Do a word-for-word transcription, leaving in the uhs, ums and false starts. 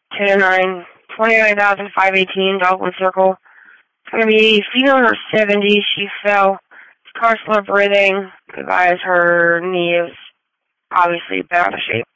ten oh nine, twenty-nine thousand five hundred eighteen, Dogwood Circle. It's going to be a female in her seventies. She fell. Car slow breathing. Advise her knee is obviously bad out of shape.